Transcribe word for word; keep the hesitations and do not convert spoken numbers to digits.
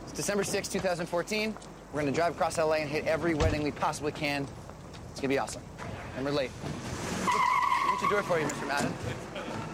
It's December sixth, two thousand fourteen. We're gonna drive across L A and hit every wedding we possibly can. It's gonna be awesome. And we're late. Let me do it for you, Mister Madden.